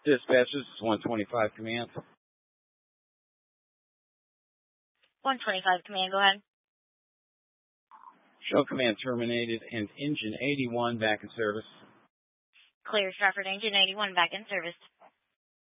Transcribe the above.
Dispatch, this is 125 Command. 125 Command, go ahead. Show command terminated and engine 81 back in service. Clear, Stratford, engine 81 back in service.